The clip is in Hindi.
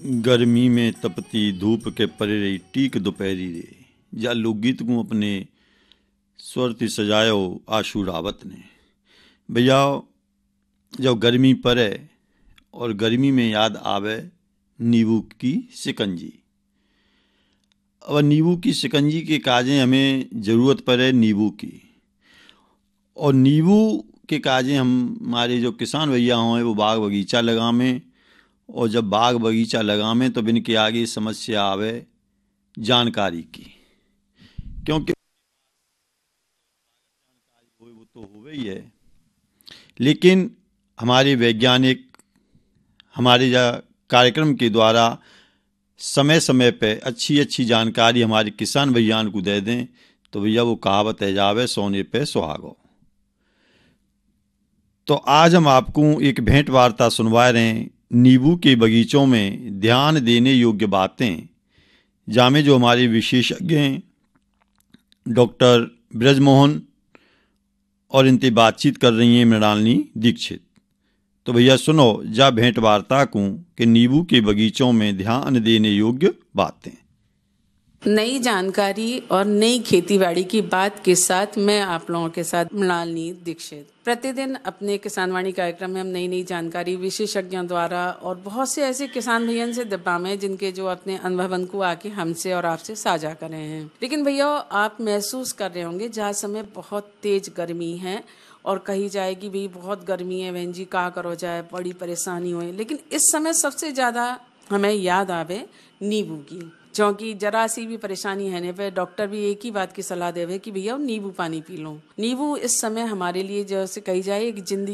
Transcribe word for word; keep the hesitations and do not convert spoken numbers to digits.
गर्मी में तपती धूप के परे रही टीक दोपहरी रे, या लोकगीत को अपने स्वर ती सजायो आशू रावत ने। भैया जब गर्मी पड़े और गर्मी में याद आवे नींबू की शिकंजी। अब नींबू की शिकंजी के काजें हमें ज़रूरत पड़े नींबू की, और नींबू के काजें हम हमारे जो किसान भैया हों वो बाग बगीचा लगावें, और जब बाग बगीचा लगावें तो इनके आगे समस्या आवे जानकारी की, क्योंकि वो तो हो ही है, लेकिन हमारे वैज्ञानिक हमारे जा कार्यक्रम के द्वारा समय समय पे अच्छी अच्छी जानकारी हमारे किसान भैया को दे दें तो भैया वो कहावत है जावे सोने पे सुहागो। तो आज हम आपको एक भेंट वार्ता सुनवा रहे हैं नींबू के बगीचों में ध्यान देने योग्य बातें, जामे जो हमारे विशेषज्ञ हैं डॉक्टर ब्रजमोहन और इनसे बातचीत कर रही हैं मृणालिनी दीक्षित। तो भैया सुनो जा भेंट वार्ता को कि नींबू के बगीचों में ध्यान देने योग्य बातें। नई जानकारी और नई खेतीबाड़ी की बात के साथ मैं आप लोगों के साथ मृणालिनी दीक्षित। प्रतिदिन अपने किसानवाणी कार्यक्रम में हम नई नई जानकारी विशेषज्ञों द्वारा और बहुत से ऐसे किसान भैया से दबा में जिनके जो अपने अनुभव को आके हमसे और आपसे साझा कर रहे हैं। लेकिन भैया आप महसूस कर रहे होंगे जहाँ समय बहुत तेज गर्मी है और कही जाएगी भी बहुत गर्मी है बहन जी का करो जाए बड़ी परेशानी हुई, लेकिन इस समय सबसे ज्यादा हमें याद आवे नींबू की, क्योंकि जरा सी भी परेशानी है पे डॉक्टर भी एक ही बात की सलाह देवे कि भैया नींबू पानी पी लो। नींबू इस समय हमारे लिए जैसे कही जाए एक जिंदगी